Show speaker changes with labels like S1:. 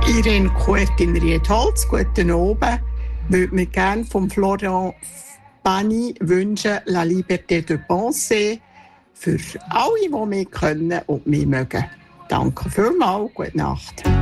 S1: Irene Kuertin-Rietholz, guten Abend. Ich würde mir gerne von Florent Pagny wünschen, La Liberté de Penser, für alle, die mich können und mich mögen. Danke vielmals, gute Nacht.